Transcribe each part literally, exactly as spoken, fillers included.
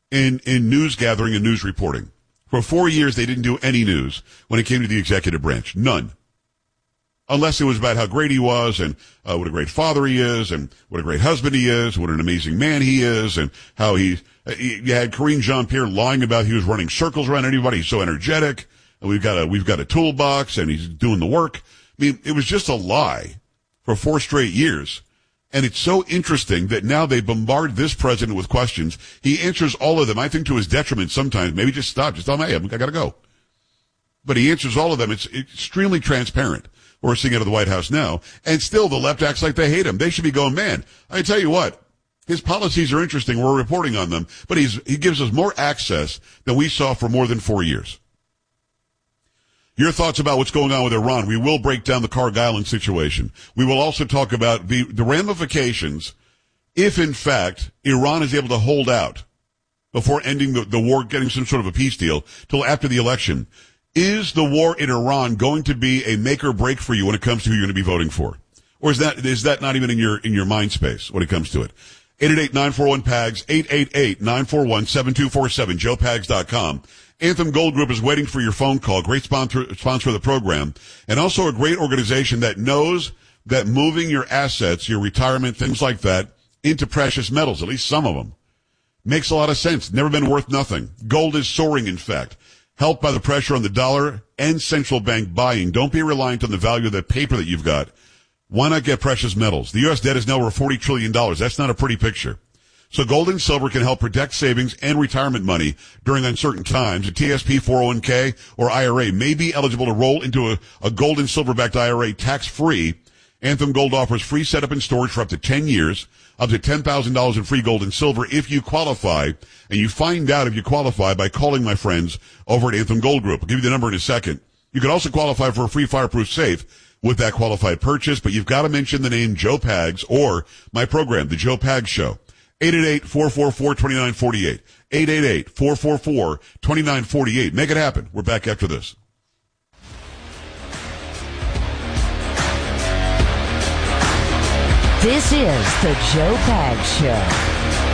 in, in news gathering and news reporting. For four years, they didn't do any news when it came to the executive branch. None. Unless it was about how great he was and uh, what a great father he is and what a great husband he is, what an amazing man he is, and how he, uh, you had Karine Jean-Pierre lying about he was running circles around anybody. He's so energetic. And we've got a, we've got a toolbox and he's doing the work. I mean, it was just a lie for four straight years. And it's so interesting that now they bombard this president with questions. He answers all of them, I think to his detriment sometimes. Maybe just stop. Just tell him, hey, I gotta go. But he answers all of them. It's extremely transparent. We're seeing out of the White House now. And still the left acts like they hate him. They should be going, man, I tell you what, his policies are interesting. We're reporting on them. But he's, he gives us more access than we saw for more than four years. Your thoughts about what's going on with Iran. We will break down the Carg Island situation. We will also talk about the, the ramifications if, in fact, Iran is able to hold out before ending the, the war, getting some sort of a peace deal till after the election. Is the war in Iran going to be a make or break for you when it comes to who you're going to be voting for? Or is that, is that not even in your, in your mind space when it comes to it? eight eight eight, nine four one, P A G S, eight eight eight, nine four one, seven two four seven, joe pags dot com. Anthem Gold Group is waiting for your phone call. Great sponsor, sponsor of the program. And also a great organization that knows that moving your assets, your retirement, things like that, into precious metals, at least some of them, makes a lot of sense. Never been worth nothing. Gold is soaring, in fact. Helped by the pressure on the dollar and central bank buying. Don't be reliant on the value of that paper that you've got. Why not get precious metals? The U S debt is now over forty trillion dollars. That's not a pretty picture. So gold and silver can help protect savings and retirement money during uncertain times. A T S P four oh one k or I R A may be eligible to roll into a, a gold and silver-backed I R A tax-free. Anthem Gold offers free setup and storage for up to ten years, up to ten thousand dollars in free gold and silver if you qualify. And you find out if you qualify by calling my friends over at Anthem Gold Group. I'll give you the number in a second. You can also qualify for a free fireproof safe with that qualified purchase, but you've got to mention the name Joe Pags or my program, The Joe Pags Show. eight eight eight, four four four, two nine four eight. eight eight eight, four four four, two nine four eight. Make it happen. We're back after this. This is the Joe Pags Show.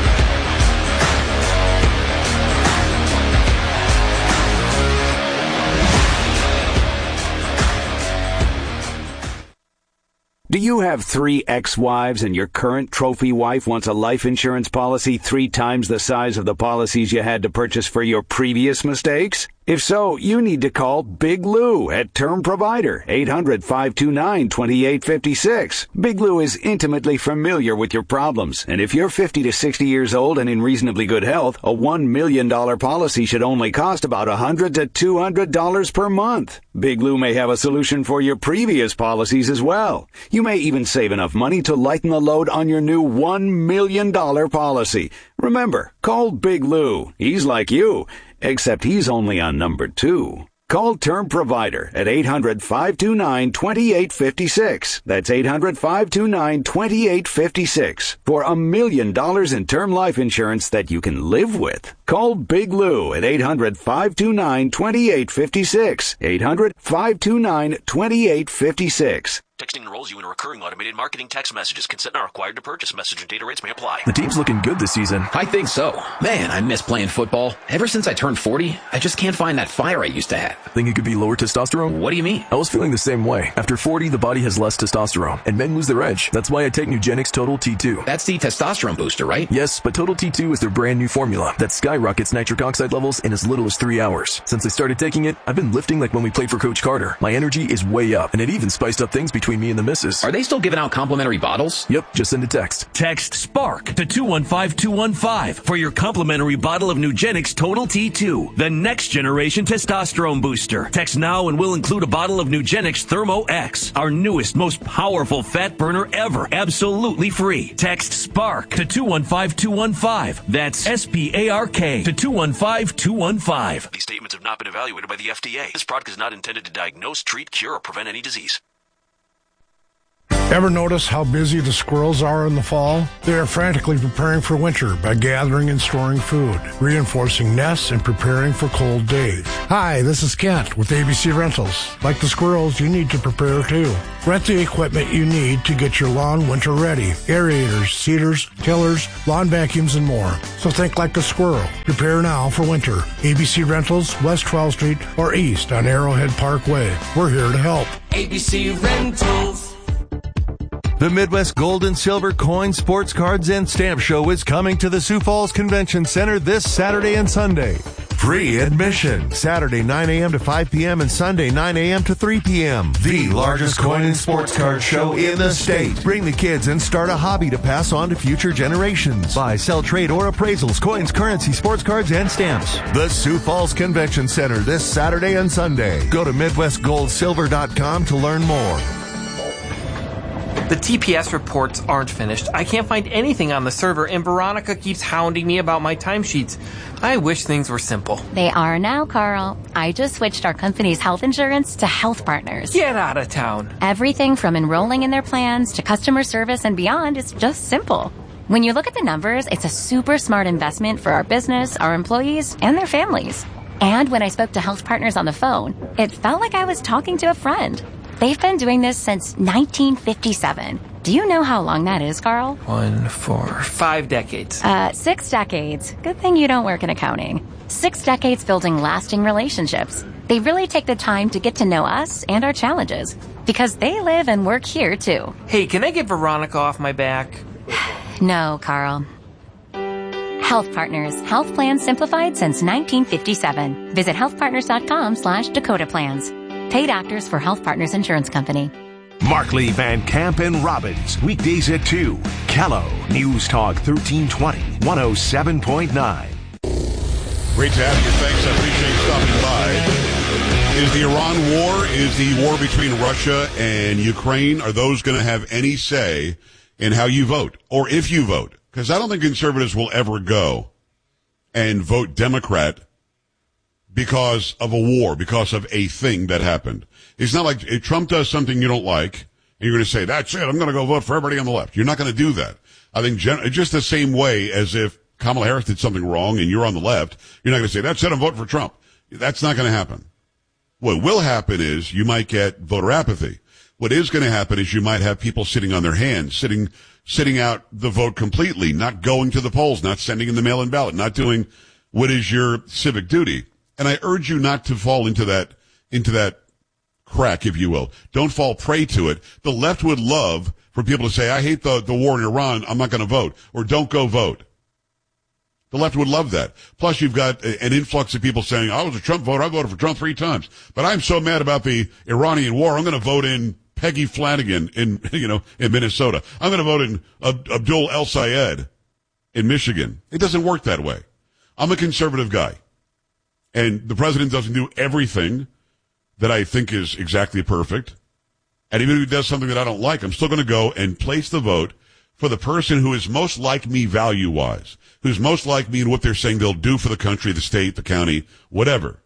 Do you have three ex-wives and your current trophy wife wants a life insurance policy three times the size of the policies you had to purchase for your previous mistakes? If so, you need to call Big Lou at Term Provider, eight hundred, five two nine, two eight five six. Big Lou is intimately familiar with your problems, and if you're fifty to sixty years old and in reasonably good health, a one million dollars policy should only cost about one hundred to two hundred dollars per month. Big Lou may have a solution for your previous policies as well. You may even save enough money to lighten the load on your new one million dollars policy. Remember, call Big Lou. He's like you, except he's only on number two. Call Term Provider at eight hundred, five two nine, two eight five six. That's eight hundred, five two nine, two eight five six for a million dollars in term life insurance that you can live with. Call Big Lou at eight hundred, five two nine, two eight five six. eight hundred, five two nine, two eight five six. Texting enrolls you in recurring automated marketing text messages. Consent not required to purchase. Message and data rates may apply. The team's looking good this season. I think so. Man, I miss playing football. Ever since I turned forty, I just can't find that fire I used to have. Think it could be lower testosterone? What do you mean? I was feeling the same way. After forty, the body has less testosterone, and men lose their edge. That's why I take Nugenix Total T two. That's the testosterone booster, right? Yes, but Total T two is their brand new formula that skyrockets nitric oxide levels in as little as three hours. Since I started taking it, I've been lifting like when we played for Coach Carter. My energy is way up, and it even spiced up things between me and the missus. Are they still giving out complimentary bottles? Yep, just send a text. Text SPARK to two one five two one five for your complimentary bottle of Nugenix Total T two, the next generation testosterone booster. Text now and we'll include a bottle of Nugenix Thermo X, our newest, most powerful fat burner ever, absolutely free. Text SPARK to two one five two one five. That's S P A R K to two one five two one five. These statements have not been evaluated by the F D A. This product is not intended to diagnose, treat, cure, or prevent any disease. Ever notice how busy the squirrels are in the fall? They are frantically preparing for winter by gathering and storing food, reinforcing nests, and preparing for cold days. Hi, this is Kent with A B C Rentals. Like the squirrels, you need to prepare too. Rent the equipment you need to get your lawn winter ready. Aerators, seeders, tillers, lawn vacuums, and more. So think like a squirrel. Prepare now for winter. A B C Rentals, West twelfth Street or East on Arrowhead Parkway. We're here to help. A B C Rentals. The Midwest Gold and Silver Coin, Sports Cards, and Stamp Show is coming to the Sioux Falls Convention Center this Saturday and Sunday. Free admission. Saturday nine a.m. to five p.m. and Sunday nine a.m. to three p.m. The largest coin and sports card show in the state. Bring the kids and start a hobby to pass on to future generations. Buy, sell, trade, or appraisals, coins, currency, sports cards, and stamps. The Sioux Falls Convention Center this Saturday and Sunday. Go to midwest gold silver dot com to learn more. The T P S reports aren't finished. I can't find anything on the server, and Veronica keeps hounding me about my timesheets. I wish things were simple. They are now, Carl. I just switched our company's health insurance to Health Partners. Get out of town. Everything from enrolling in their plans to customer service and beyond is just simple. When you look at the numbers, it's a super smart investment for our business, our employees, and their families. And when I spoke to Health Partners on the phone, it felt like I was talking to a friend. They've been doing this since nineteen fifty-seven. Do you know how long that is, Carl? One, four, five decades. Uh, six decades. Good thing you don't work in accounting. Six decades building lasting relationships. They really take the time to get to know us and our challenges because they live and work here, too. Hey, can I get Veronica off my back? No, Carl. Health Partners. Health plans simplified since nineteen fifty-seven. Visit healthpartners.com slash Dakota Plans. Paid actors for Health Partners Insurance Company. Markley, Van Camp, and Robbins. Weekdays at two. Callow. News Talk thirteen twenty. one oh seven point nine. Great to have you. Thanks. I appreciate you stopping by. Is the Iran war, is the war between Russia and Ukraine, are those going to have any say in how you vote? Or if you vote? Because I don't think conservatives will ever go and vote Democrat because of a war, because of a thing that happened. It's not like if Trump does something you don't like, and you're going to say, that's it, I'm going to go vote for everybody on the left. You're not going to do that. I think gen- just the same way as if Kamala Harris did something wrong and you're on the left, you're not going to say, that's it, I'm voting for Trump. That's not going to happen. What will happen is you might get voter apathy. What is going to happen is you might have people sitting on their hands, sitting sitting out the vote completely, not going to the polls, not sending in the mail-in ballot, not doing what is your civic duty. And I urge you not to fall into that, into that crack, if you will. Don't fall prey to it. The left would love for people to say, I hate the, the war in Iran, I'm not going to vote, or don't go vote. The left would love that. Plus, you've got an influx of people saying, I was a Trump voter, I voted for Trump three times, but I'm so mad about the Iranian war, I'm going to vote in Peggy Flanagan in, you know, in Minnesota. I'm going to vote in Ab- Abdul El Sayed in Michigan. It doesn't work that way. I'm a conservative guy. And the president doesn't do everything that I think is exactly perfect. And even if he does something that I don't like, I'm still going to go and place the vote for the person who is most like me value-wise, who's most like me in what they're saying they'll do for the country, the state, the county, whatever.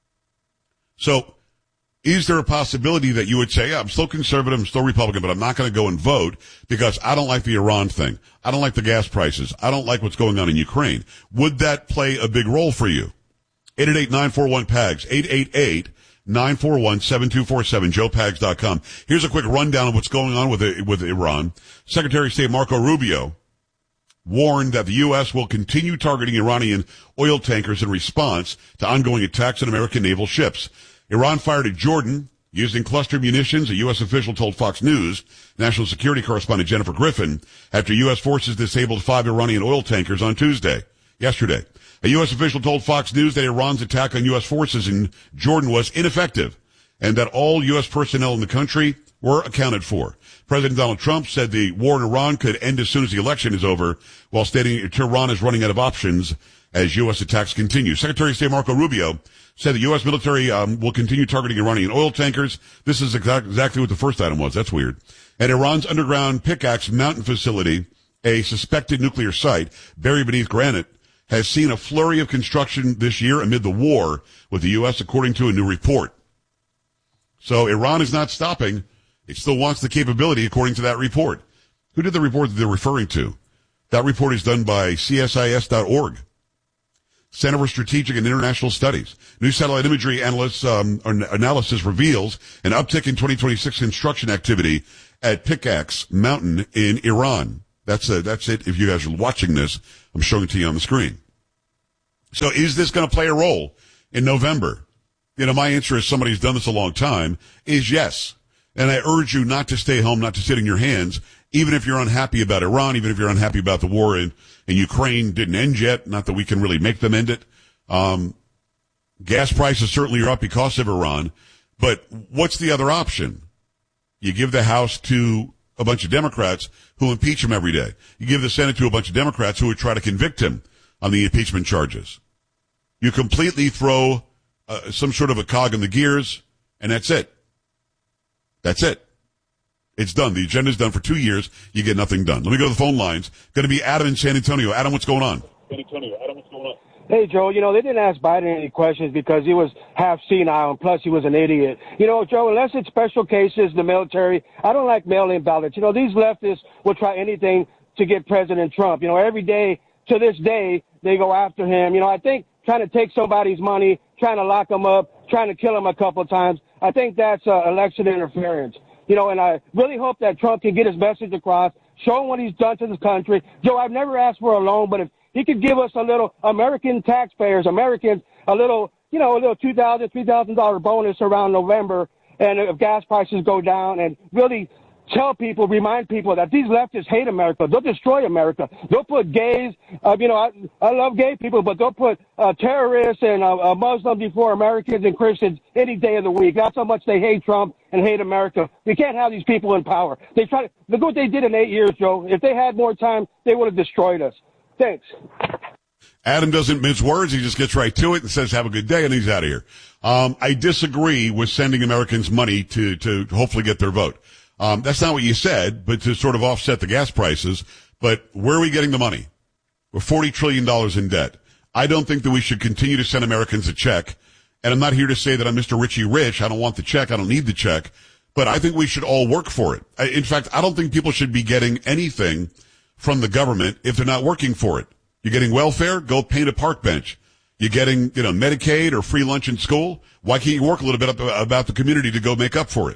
So is there a possibility that you would say, yeah, I'm still conservative, I'm still Republican, but I'm not going to go and vote because I don't like the Iran thing. I don't like the gas prices. I don't like what's going on in Ukraine. Would that play a big role for you? eight eight eight, nine four one, P A G S, eight eight eight, nine four one, seven two four seven, joe pags dot com. Here's a quick rundown of what's going on with with Iran. Secretary of State Marco Rubio warned that the U S will continue targeting Iranian oil tankers in response to ongoing attacks on American naval ships. Iran fired at Jordan using cluster munitions, a U S official told Fox News. National Security correspondent Jennifer Griffin, after U S forces disabled five Iranian oil tankers on Tuesday, yesterday. A U S official told Fox News that Iran's attack on U S forces in Jordan was ineffective and that all U S personnel in the country were accounted for. President Donald Trump said the war in Iran could end as soon as the election is over, while stating Tehran is running out of options as U S attacks continue. Secretary of State Marco Rubio said the U S military um, will continue targeting Iranian oil tankers. This is exact, exactly what the first item was. That's weird. And Iran's underground Pickaxe mountain facility, a suspected nuclear site buried beneath granite, has seen a flurry of construction this year amid the war with the U S, according to a new report. So Iran is not stopping. It still wants the capability, according to that report. Who did the report that they're referring to? That report is done by C S I S dot org. Center for Strategic and International Studies. New satellite imagery analysts, um, analysis reveals an uptick in twenty twenty-six construction activity at Pickaxe Mountain in Iran. That's uh, that's it. If you guys are watching this, I'm showing it to you on the screen. So is this going to play a role in November? You know, my answer as somebody who's done this a long time is yes. And I urge you not to stay home, not to sit in your hands, even if you're unhappy about Iran, even if you're unhappy about the war in, in Ukraine didn't end yet. Not that we can really make them end it. Um, gas prices certainly are up because of Iran. But what's the other option? You give the House to a bunch of Democrats who impeach him every day. You give the Senate to a bunch of Democrats who would try to convict him on the impeachment charges. You completely throw uh, some sort of a cog in the gears, and that's it. That's it. It's done. The agenda's done for two years. You get nothing done. Let me go to the phone lines. Going to be Adam in San Antonio. Adam, what's going on? San Antonio. Adam, what's going on? Hey, Joe, you know, they didn't ask Biden any questions because he was half senile, and plus he was an idiot. You know, Joe, unless it's special cases, the military, I don't like mail-in ballots. You know, these leftists will try anything to get President Trump. You know, every day, to this day, they go after him. You know, I think trying to take somebody's money, trying to lock them up, trying to kill him a couple of times, I think that's uh, election interference. You know, and I really hope that Trump can get his message across, show him what he's done to this country. Joe, I've never asked for a loan, but if he could give us a little American taxpayers, Americans, a little, you know, a little two thousand dollars, three thousand dollars bonus around November, and if gas prices go down, and really tell people, remind people that these leftists hate America. They'll destroy America. They'll put gays, uh, you know, I, I love gay people, but they'll put uh, terrorists and uh, uh, Muslims before Americans and Christians any day of the week. That's how much they hate Trump and hate America. We can't have these people in power. They try to, look what they did in eight years, Joe. If they had more time, they would have destroyed us. Thanks. Adam doesn't mince words. He just gets right to it and says, have a good day, and he's out of here. Um, I disagree with sending Americans money to, to hopefully get their vote. Um, that's not what you said, but to sort of offset the gas prices. But where are we getting the money? We're forty trillion dollars in debt. I don't think that we should continue to send Americans a check. And I'm not here to say that I'm Mister Richie Rich. I don't want the check. I don't need the check. But I think we should all work for it. I, in fact, I don't think people should be getting anything from the government if they're not working for it. You're getting welfare? Go paint a park bench. You're getting, you know, Medicaid or free lunch in school? Why can't you work a little bit about the community to go make up for it?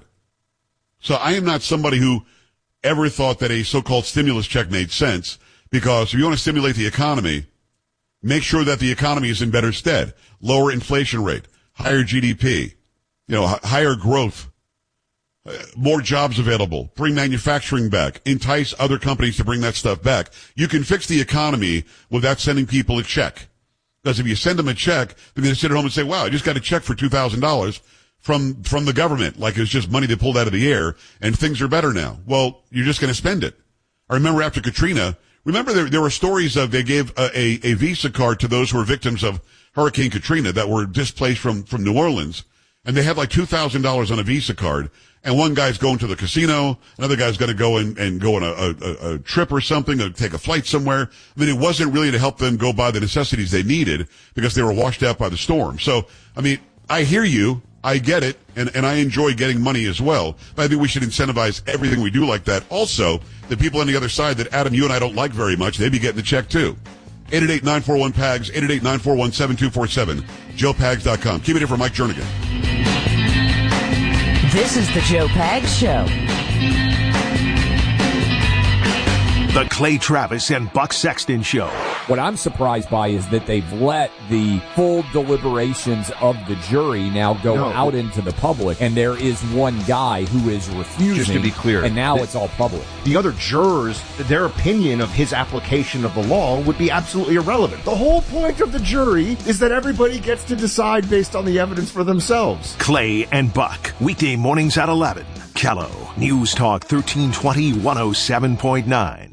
So I am not somebody who ever thought that a so-called stimulus check made sense, because if you want to stimulate the economy, make sure that the economy is in better stead. Lower inflation rate, higher G D P, you know, higher growth, uh, more jobs available, bring manufacturing back, entice other companies to bring that stuff back. You can fix the economy without sending people a check. Because if you send them a check, they're going to sit at home and say, wow, I just got a check for two thousand dollars. From, from the government, like it's just money they pulled out of the air, and things are better now. Well, you're just going to spend it. I remember after Katrina, remember there, there were stories of they gave a, a, a Visa card to those who were victims of Hurricane Katrina that were displaced from, from New Orleans, and they had like two thousand dollars on a Visa card, and one guy's going to the casino, another guy's going to go and, and go on a, a, a trip or something, or take a flight somewhere. I mean, it wasn't really to help them go buy the necessities they needed because they were washed out by the storm. So, I mean, I hear you. I get it, and, and I enjoy getting money as well. But I think we should incentivize everything we do like that. Also, the people on the other side that, Adam, you and I don't like very much, they'd be getting the check too. eight eight eight, nine four one, P A G S, eight eight eight, nine four one, seven two four seven, joe pags dot com. Keep it here for Mike Jernigan. This is the Joe Pags Show. The Clay Travis and Buck Sexton Show. What I'm surprised by is that they've let the full deliberations of the jury now go no. out into the public, and there is one guy who is refusing. Just to be clear. And now the, it's all public. The other jurors, their opinion of his application of the law would be absolutely irrelevant. The whole point of the jury is that everybody gets to decide based on the evidence for themselves. Clay and Buck, weekday mornings at eleven. Kello, News Talk thirteen twenty, one oh seven point nine.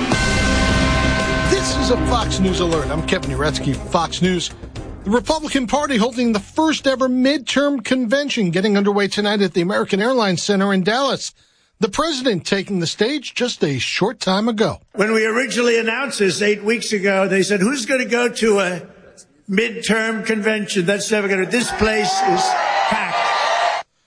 This is a Fox News alert. I'm Kevin Uretsky, Fox News. The Republican Party holding the first ever midterm convention getting underway tonight at the American Airlines Center in Dallas. The president taking the stage just a short time ago. When we originally announced this eight weeks ago, they said, who's going to go to a midterm convention? That's never going to, this place is packed.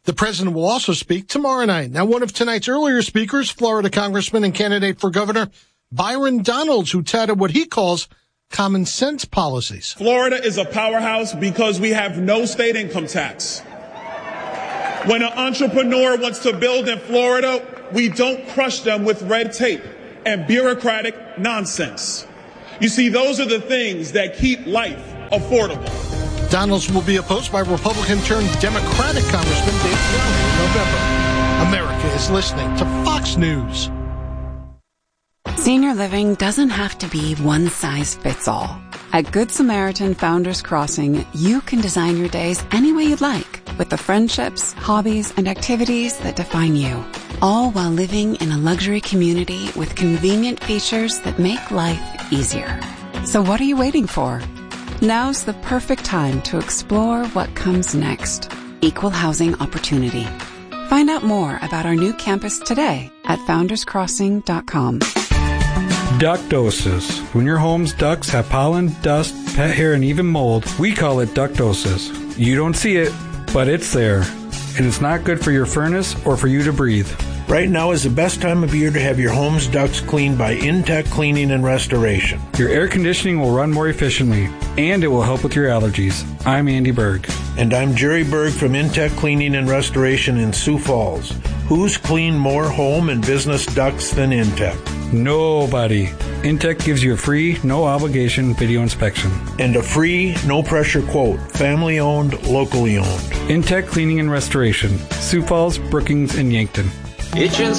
The president will also speak tomorrow night. Now, one of tonight's earlier speakers, Florida Congressman and candidate for governor Byron Donalds, who touted what he calls common sense policies. Florida is a powerhouse because we have no state income tax. When an entrepreneur wants to build in Florida, we don't crush them with red tape and bureaucratic nonsense. You see, those are the things that keep life affordable. Donalds will be opposed by Republican-turned-Democratic Congressman Dave Brown in November. America is listening to Fox News. Senior living doesn't have to be one size fits all. At Good Samaritan Founders Crossing, you can design your days any way you'd like, with the friendships, hobbies, and activities that define you, all while living in a luxury community with convenient features that make life easier. So what are you waiting for? Now's the perfect time to explore what comes next. Equal housing opportunity. Find out more about our new campus today at founders crossing dot com. Ductosis. When your home's ducts have pollen, dust, pet hair, and even mold, we call it ductosis. You don't see it, but it's there. And it's not good for your furnace or for you to breathe. Right now is the best time of year to have your home's ducts cleaned by Intech Cleaning and Restoration. Your air conditioning will run more efficiently, and it will help with your allergies. I'm Andy Berg. And I'm Jerry Berg from Intech Cleaning and Restoration in Sioux Falls. Who's cleaned more home and business ducts than Intech? Nobody. Intech gives you a free, no-obligation video inspection. And a free, no-pressure quote. Family-owned, locally owned. Intech Cleaning and Restoration. Sioux Falls, Brookings, and Yankton. Itchin'